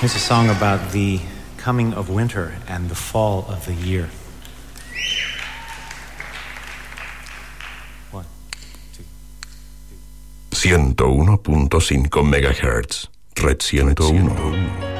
Here's a song about the coming of winter and the fall of the year. 1, 2, 101.5 MHz, Red 101.